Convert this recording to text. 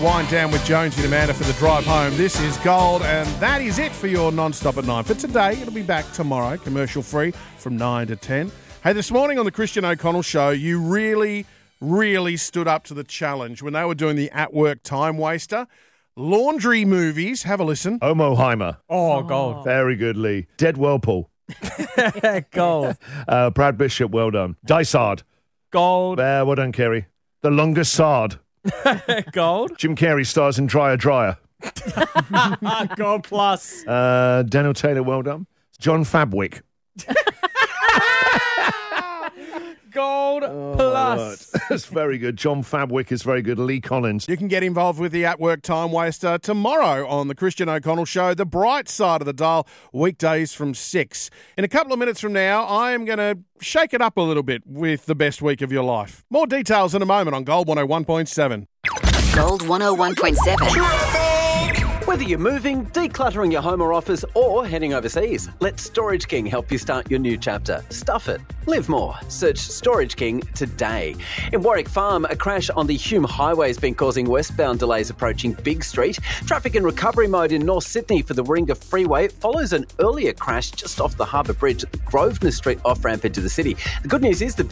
Wind down with Jonesy and Amanda for the drive home. This is Gold, and that is it for your non-stop at 9. For today, it'll be back tomorrow, commercial free, from 9 to 10. Hey, this morning on the Christian O'Connell Show, you really stood up to the challenge when they were doing the at-work time waster. Laundry movies. Have a listen. Omoheimer. Oh, gold. Very good, Lee. Dead Whirlpool. Gold. Brad Bishop, well done. Dysard. Gold. Well done, Kerry. The Longest Sard. Gold. Jim Carrey stars in Dryer. Gold plus. Daniel Taylor, well done. John Fabwick. Gold plus. That's very good. John Fabwick is very good. Lee Collins. You can get involved with the at-work time waster tomorrow on the Christian O'Connell Show, the bright side of the dial, weekdays from 6. In a couple of minutes from now, I am going to shake it up a little bit with the best week of your life. More details in a moment on Gold 101.7. Gold 101.7. Whether you're moving, decluttering your home or office, or heading overseas, let Storage King help you start your new chapter. Stuff it. Live more. Search Storage King today. In Warwick Farm, a crash on the Hume Highway has been causing westbound delays approaching Big Street. Traffic in recovery mode in North Sydney for the Warringah Freeway follows an earlier crash just off the Harbour Bridge at the Grosvenor Street off-ramp into the city. The good news is the